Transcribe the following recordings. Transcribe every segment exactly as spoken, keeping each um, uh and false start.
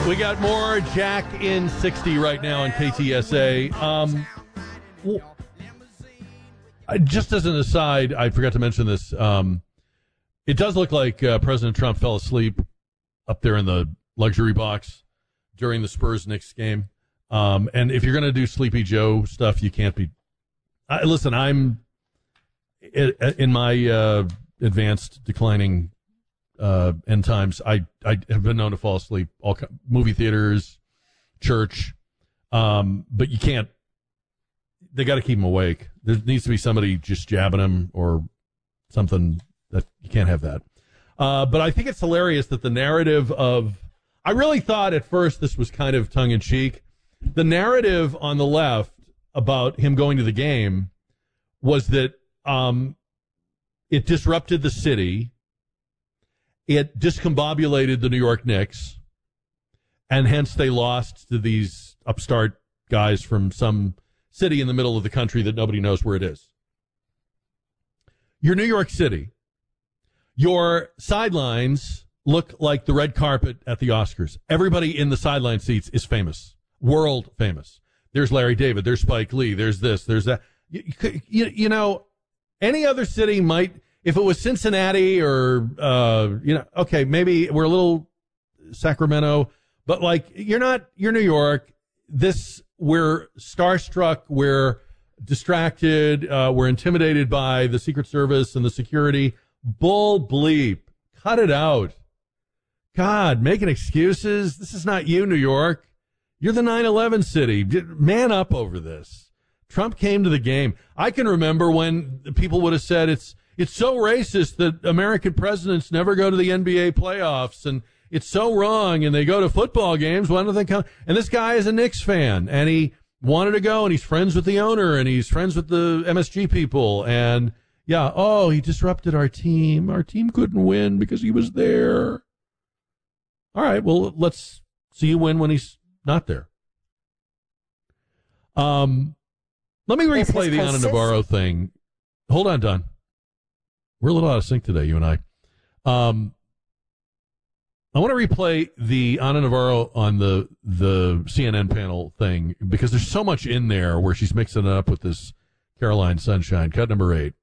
We got more Jack in sixty right now on K T S A. Um, well, just as an aside, I forgot to mention this. Um, it does look like uh, President Trump fell asleep up there in the luxury box during the Spurs-Knicks game. Um, and if you're going to do Sleepy Joe stuff, you can't be. I, listen, I'm in my uh, advanced declining uh, end times. I, I have been known to fall asleep. All movie theaters, church, um, but you can't. They got to keep him awake. There needs to be somebody just jabbing him or something. That you can't have that. Uh, but I think it's hilarious that the narrative of. I really thought at first this was kind of tongue in cheek. The narrative on the left about him going to the game was that um, it disrupted the city, it discombobulated the New York Knicks, and hence they lost to these upstart guys from some city in the middle of the country that nobody knows where it is. You're New York City. Your sidelines look like the red carpet at the Oscars. Everybody in the sideline seats is famous. World famous. There's Larry David. There's Spike Lee. There's this. There's that. You, you, you know, any other city might, if it was Cincinnati or, uh, you know, okay, maybe we're a little Sacramento, but like, you're not, you're New York. This, we're starstruck. We're distracted. Uh, we're intimidated by the Secret Service and the security. Bull bleep. Cut it out. God, making excuses. This is not you, New York. You're the nine eleven city. Man up over this. Trump came to the game. I can remember when people would have said it's it's so racist that American presidents never go to the N B A playoffs, and it's so wrong, and they go to football games. Why don't they come? And this guy is a Knicks fan, and he wanted to go, and he's friends with the owner, and he's friends with the M S G people, and yeah, oh, he disrupted our team. Our team couldn't win because he was there. All right, well, let's see you win when he's not there. Um, let me replay the Ana Navarro thing. Hold on, Don. We're a little out of sync today, you and I. Um, I want to replay the Ana Navarro on the the C N N panel thing because there's so much in there where she's mixing it up with this Caroline Sunshine. Cut number eight.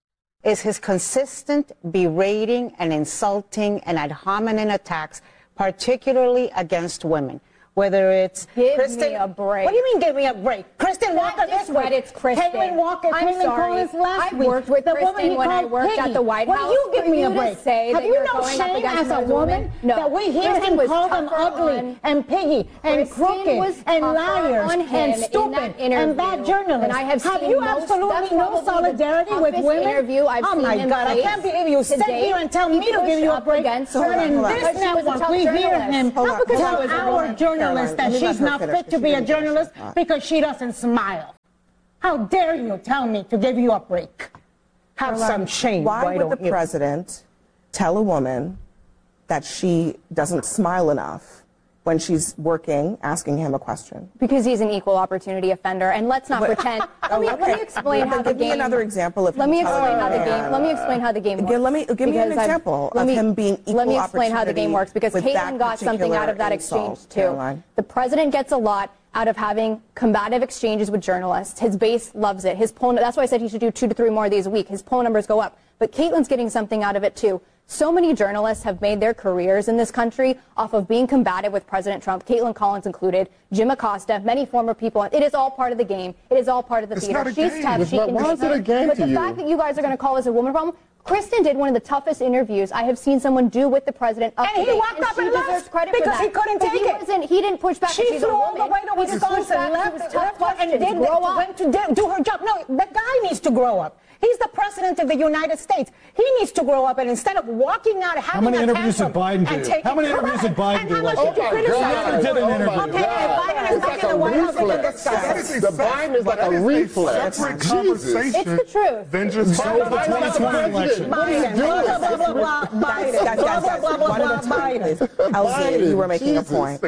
Is his consistent berating and insulting and ad hominem attacks, particularly against women. Whether it's give Kristen, me a break. What do you mean give me a break? Kristen Walker this week. It's Kristen. Caitlin Walker. I'm Caitlin sorry. Collins last I week. worked with the Kristen when I worked Piggy. at the White What House. do you give me a you break? Say Have that you you're no going up shame against as a those woman women? No. that we hear Kristen him was call them tougher ugly on, and piggy and Kristen crooked was and tougher liars on him and in stupid that and bad journalists? And I have, have seen you most, absolutely no solidarity with women? Interview I've oh seen my God! I can't believe you sit here and tell me to give you a break. Sir, in this network, we hear him not because tell our journalist that she's not fit to be a journalist because she doesn't smile. How dare you tell me to give you a break? Have Caroline, some shame. Why, why would don't the you? president tell a woman that she doesn't smile enough when she's working, asking him a question? Because he's an equal opportunity offender, and let's not But- pretend. Oh, Let me, okay. let me explain Give how the me game. another example of Let him me telling explain a how the man- game. Let me explain how the game works. Give- let me- give me an because I've- example let of me- him being equal Let me explain how the opportunity game works because with that Caitlin got something out of that particular exchange insult, too. Caroline. The president gets a lot out of having combative exchanges with journalists. His base loves it. His poll, that's why I said he should do two to three more of these a week. His poll numbers go up. But Caitlin's getting something out of it too. So many journalists have made their careers in this country off of being combative with President Trump, Caitlin Collins included, Jim Acosta, many former people. It is all part of the game. It is all part of the It's theater. not a She's game. tough. It's She not- can why be is it a tough. game But to the you? fact that you guys are going to call this a woman problem, Kristen did one of the toughest interviews I have seen someone do with the president. Up And to he date, walked and up she and deserves left credit for because that. he couldn't But take he it. Wasn't, he didn't push back. She she's flew a all woman. the way to He just pushed Wisconsin, back. left, She was tough left her, and questions. did Grow up. went to do, do her job. No, the guy needs to grow up. He's the president of the United States. He needs to grow up, and instead of walking out, having How many a interviews did tantrum Biden and do? taking- How many interviews did Biden and do how much like did you that? criticize He never did an him? interview. Okay, if Biden is back in the White House, we can discuss it. The Biden is like a reflex. Separate Jesus. conversation. It's the truth. Then just Biden- vote the Biden- twenty twenty election. What is he Biden, doing? blah, blah, blah, blah, blah, Guys, Biden, guys, blah, guys, blah, guys, blah, blah, one at a blah, time, Biden. please. Elsie, you were making Jesus. a point.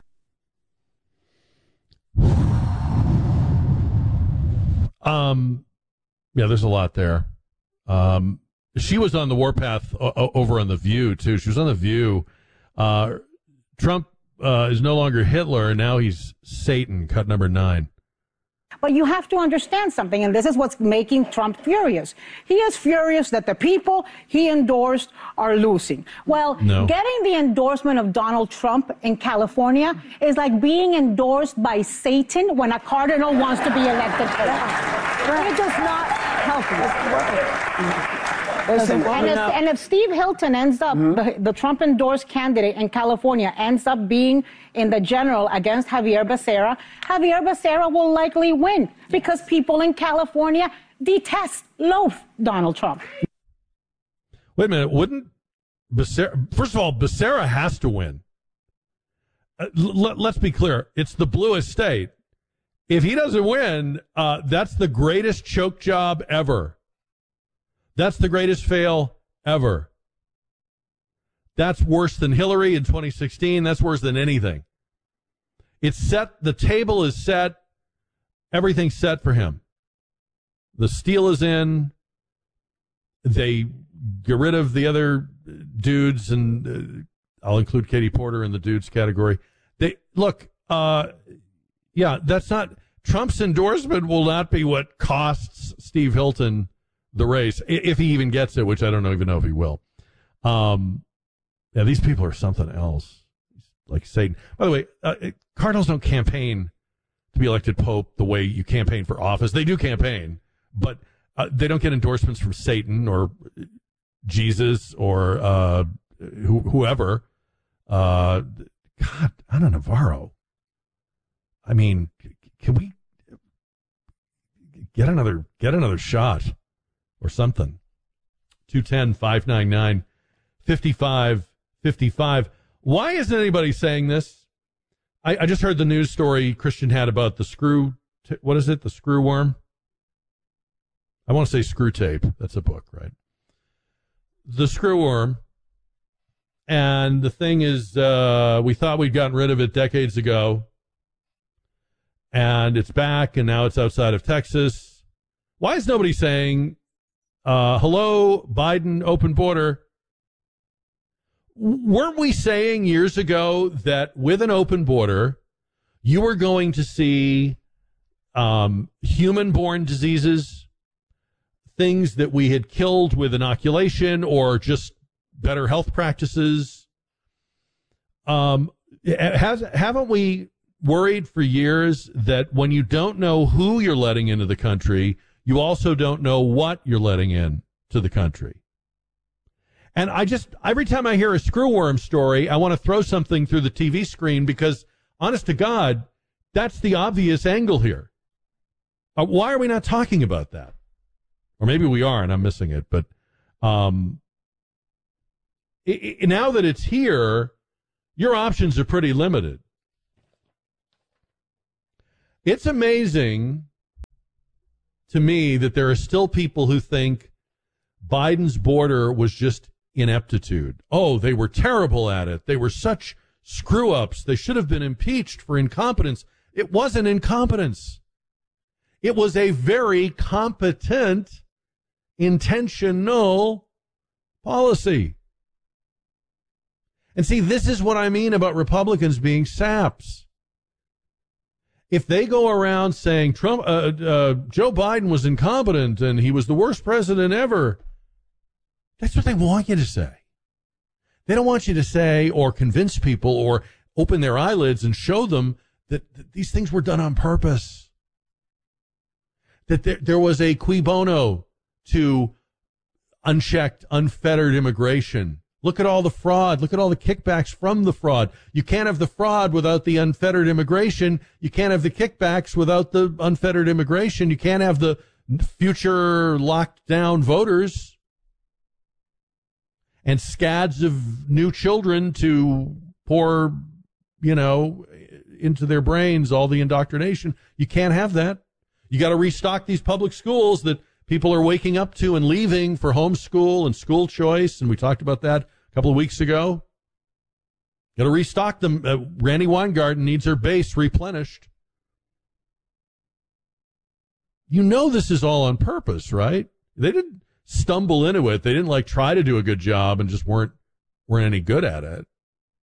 Um, yeah, there's a lot there. Um, she was on the warpath o- o- over on The View, too. She was on The View. Uh, Trump uh, is no longer Hitler, and now he's Satan, cut number nine. But you have to understand something, and this is what's making Trump furious. He is furious that the people he endorsed are losing. Well, no. Getting the endorsement of Donald Trump in California is like being endorsed by Satan when a cardinal wants to be elected. It's just not healthy. Listen, and, if, and if Steve Hilton ends up, mm-hmm. the, the Trump-endorsed candidate in California ends up being in the general against Javier Becerra, Javier Becerra will likely win because people in California detest, loathe Donald Trump. Wait a minute, wouldn't Becerra, first of all, Becerra has to win. Uh, l- let's be clear, it's the bluest state. If he doesn't win, uh, that's the greatest choke job ever. That's the greatest fail ever. That's worse than Hillary in twenty sixteen. That's worse than anything. It's set. The table is set. Everything's set for him. The steel is in. They get rid of the other dudes, and uh, I'll include Katie Porter in the dudes category. They look, uh, yeah, that's not, Trump's endorsement will not be what costs Steve Hilton the race, if he even gets it, which I don't even know if he will. Um, yeah, these people are something else, like Satan. By the way, uh, Cardinals don't campaign to be elected Pope the way you campaign for office. They do campaign, but uh, they don't get endorsements from Satan or Jesus or uh, who, whoever. Uh, God, Ana Navarro. I mean, can we get another get another shot? Or something. two ten, five nine nine, five five five five. Why isn't anybody saying this? I, I just heard the news story Christian had about the screw, t- what is it, the screw worm? I want to say Screw Tape. That's a book, right? The screw worm. And the thing is, uh, we thought we'd gotten rid of it decades ago. And it's back, and now it's outside of Texas. Why is nobody saying... Uh, hello, Biden, open border. Weren't we saying years ago that with an open border, you were going to see um, human-borne diseases, things that we had killed with inoculation or just better health practices? Um, has, haven't we worried for years that when you don't know who you're letting into the country, you also don't know what you're letting in to the country? And I just, every time I hear a screwworm story, I want to throw something through the T V screen because, honest to God, that's the obvious angle here. Uh, why are we not talking about that? Or maybe we are and I'm missing it. But um, it, it, now that it's here, your options are pretty limited. It's amazing to me that there are still people who think Biden's border was just ineptitude. Oh, they were terrible at it. They were such screw-ups. They should have been impeached for incompetence. It wasn't incompetence. It was a very competent, intentional policy. And see, this is what I mean about Republicans being saps. If they go around saying Trump, uh, uh, Joe Biden was incompetent and he was the worst president ever, that's what they want you to say. They don't want you to say or convince people or open their eyelids and show them that, that these things were done on purpose. That there, there was a cui bono to unchecked, unfettered immigration. Look at all the fraud. Look at all the kickbacks from the fraud. You can't have the fraud without the unfettered immigration. You can't have the kickbacks without the unfettered immigration. You can't have the future locked down voters and scads of new children to pour, you know, into their brains all the indoctrination. You can't have that. You got to restock these public schools that people are waking up to and leaving for homeschool and school choice, and we talked about that a couple of weeks ago. Got to restock them. Uh, Randy Weingarten needs her base replenished. You know this is all on purpose, right? They didn't stumble into it. They didn't like try to do a good job and just weren't weren't any good at it.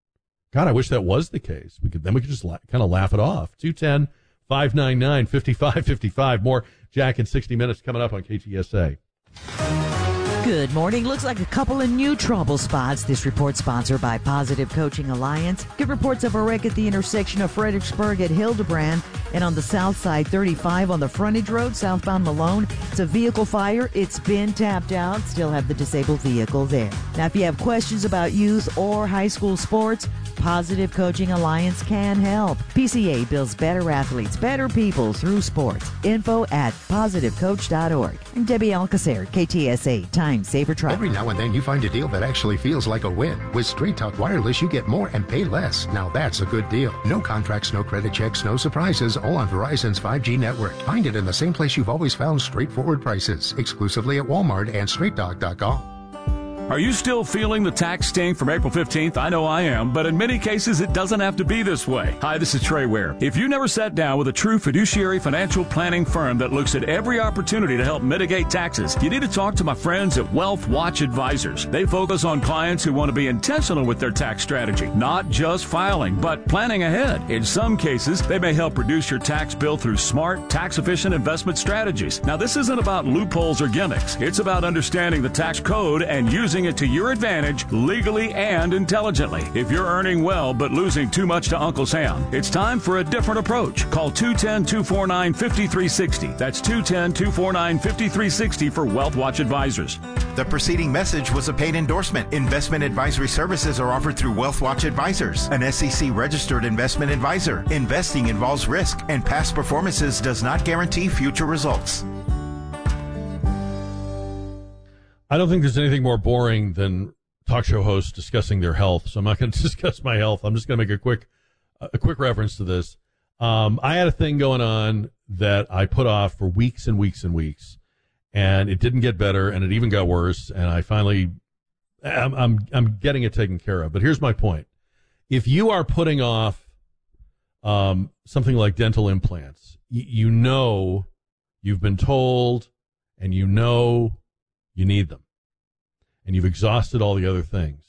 God, I wish that was the case. We could then we could just la- kind of laugh it off. two one zero, five nine nine, five five five five. More Jack in sixty minutes coming up on K T S A. Good morning. Looks like a couple of new trouble spots. This report sponsored by Positive Coaching Alliance. Get reports of a wreck at the intersection of Fredericksburg at Hildebrand and on the south side thirty-five on the frontage road southbound Malone. It's a vehicle fire. It's been tapped out. Still have the disabled vehicle there. Now, if you have questions about youth or high school sports, Positive Coaching Alliance can help. P C A builds better athletes, better people through sports. Info at positive coach dot org. I'm Debbie Alcacer, K T S A, Time Saver Truck. Every now and then you find a deal that actually feels like a win. With Straight Talk Wireless, you get more and pay less. Now that's a good deal. No contracts, no credit checks, no surprises, all on Verizon's five G network. Find it in the same place you've always found straightforward prices, exclusively at Walmart and straight talk dot com. Are you still feeling the tax sting from April fifteenth? I know I am, but in many cases it doesn't have to be this way. Hi, this is Trey Ware. If you never sat down with a true fiduciary financial planning firm that looks at every opportunity to help mitigate taxes, you need to talk to my friends at Wealth Watch Advisors. They focus on clients who want to be intentional with their tax strategy, not just filing, but planning ahead. In some cases, they may help reduce your tax bill through smart, tax-efficient investment strategies. Now, this isn't about loopholes or gimmicks. It's about understanding the tax code and using it to your advantage legally and intelligently. If you're earning well but losing too much to Uncle Sam, it's time for a different approach. Call two one zero, two four nine, five three six zero. That's two one zero, two four nine, five three six zero for Wealth Watch Advisors. The preceding message was a paid endorsement. Investment advisory services are offered through Wealth Watch Advisors, an S E C-registered investment advisor. Investing involves risk, and past performances does not guarantee future results. I don't think there's anything more boring than talk show hosts discussing their health, so I'm not going to discuss my health. I'm just going to make a quick a quick reference to this. Um, I had a thing going on that I put off for weeks and weeks and weeks, and it didn't get better, and it even got worse, and I finally, I'm, I'm, I'm getting it taken care of. But here's my point. If you are putting off um, something like dental implants, y- you know you've been told, and you know you need them, and you've exhausted all the other things.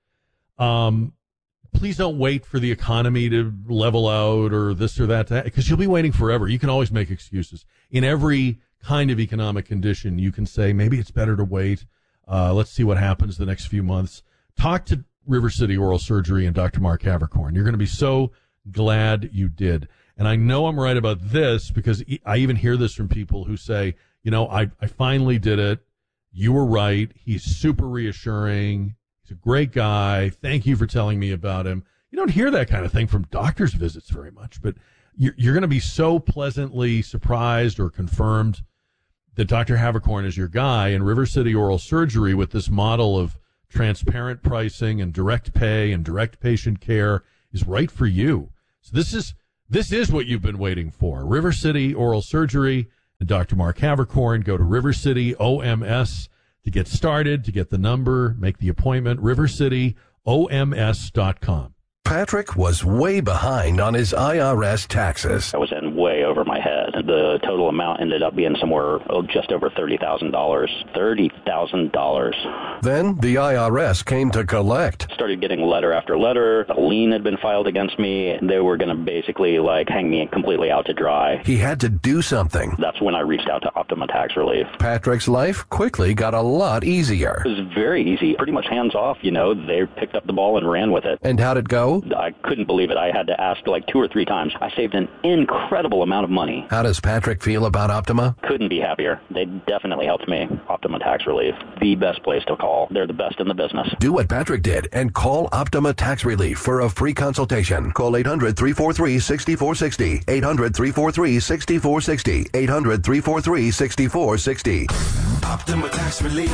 Um, please don't wait for the economy to level out or this or that, because you'll be waiting forever. You can always make excuses. In every kind of economic condition, you can say, maybe it's better to wait. Uh, let's see what happens the next few months. Talk to River City Oral Surgery and Doctor Mark Havercorn. You're going to be so glad you did. And I know I'm right about this because I even hear this from people who say, you know, I, I finally did it. You were right. He's super reassuring. He's a great guy. Thank you for telling me about him. You don't hear that kind of thing from doctor's visits very much, but you're, you're going to be so pleasantly surprised or confirmed that Doctor Havercorn is your guy, and River City Oral Surgery, with this model of transparent pricing and direct pay and direct patient care, is right for you. So this is this is what you've been waiting for. River City Oral Surgery and Doctor Mark Havercorn. Go to River City O M S to get started, to get the number, make the appointment, river city O M S dot com. Patrick was way behind on his I R S taxes. I was in way over my head. The total amount ended up being somewhere oh, just over thirty thousand dollars. thirty thousand dollars. Then the I R S came to collect. Started getting letter after letter. A lien had been filed against me. They were going to basically like hang me completely out to dry. He had to do something. That's when I reached out to Optima Tax Relief. Patrick's life quickly got a lot easier. It was very easy. Pretty much hands off, you know. They picked up the ball and ran with it. And how'd it go? I couldn't believe it. I had to ask like two or three times. I saved an incredible amount of money. How does Patrick feel about Optima? Couldn't be happier. They definitely helped me. Optima Tax Relief, the best place to call. They're the best in the business. Do what Patrick did and call Optima Tax Relief for a free consultation. Call eight hundred, three four three, six four six zero. eight hundred, three four three, six four six zero. eight hundred, three four three, six four six zero. Optima Tax Relief.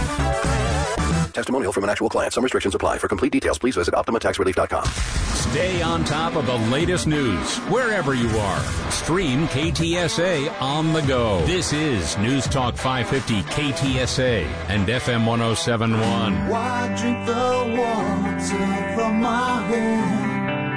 Testimonial from an actual client. Some restrictions apply. For complete details, please visit optima tax relief dot com. Stay on top of the latest news wherever you are. Stream K T S A on the go. This is News Talk five fifty K T S A and F M one oh seven point one. Why drink the water from my hand?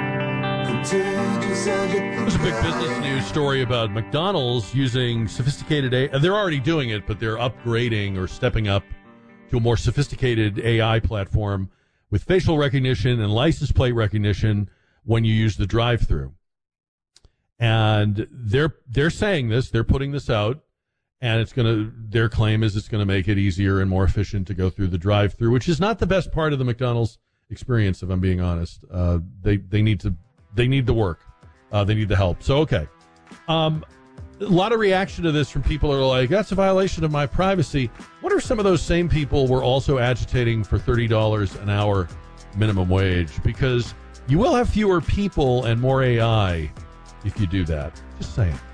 There's a big business news story about McDonald's using sophisticated A I. They're already doing it, but they're upgrading or stepping up to a more sophisticated A I platform with facial recognition and license plate recognition when you use the drive-thru. And they're they're saying this, they're putting this out, and it's going to, their claim is it's going to make it easier and more efficient to go through the drive-thru, which is not the best part of the McDonald's experience, if I'm being honest. Uh, they they need to they need the work, uh, they need the help. So okay, um, a lot of reaction to this from people who are like, that's a violation of my privacy. What if some of those same people were also agitating for thirty dollars an hour minimum wage? Because you will have fewer people and more A I if you do that. Just saying.